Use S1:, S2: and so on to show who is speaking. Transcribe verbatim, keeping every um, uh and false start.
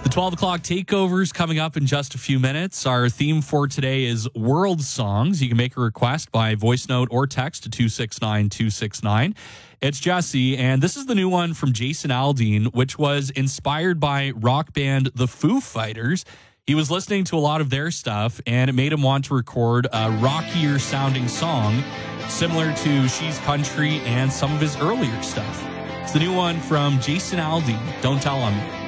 S1: twelve o'clock takeovers coming up in just a few minutes. Our theme for today is world songs. You can make a request by voice note or text to two six nine two six nine. It's Jesse, and this is the new one from Jason Aldean, which was inspired by rock band The Foo Fighters. He was listening to a lot of their stuff, and it made him want to record a rockier sounding song similar to She's Country and some of his earlier stuff. It's the new one from Jason Aldean, Don't Tell On Me.